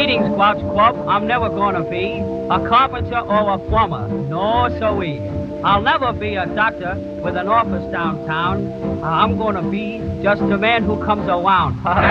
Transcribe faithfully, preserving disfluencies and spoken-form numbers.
Eating Squawks Club, I'm never gonna be a carpenter or a plumber. No, siree. I'll never be a doctor with an office downtown. I'm gonna be just a man who comes around.